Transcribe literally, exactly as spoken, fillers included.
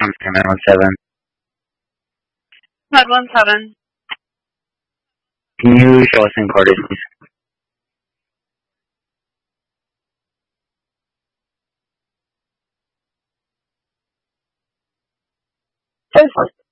nine one seven. nine one seven. Can you show us in coordinates, please? Perfect.